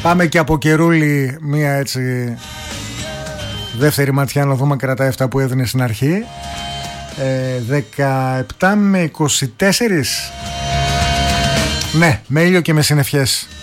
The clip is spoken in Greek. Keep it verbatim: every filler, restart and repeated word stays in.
Πάμε και από καιρούλη μία έτσι δεύτερη ματιά να δούμε αν κρατάει αυτά που έδινε στην αρχή. ε, δεκαεπτά με είκοσι τέσσερα. Ναι, με ήλιο και με συννεφιές.